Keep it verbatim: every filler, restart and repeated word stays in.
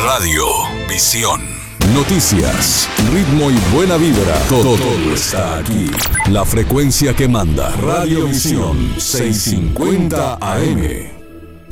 Radio Visión. Noticias, ritmo y buena vibra. Todo, todo está aquí. La frecuencia que manda. Radio Visión seiscientos cincuenta A M.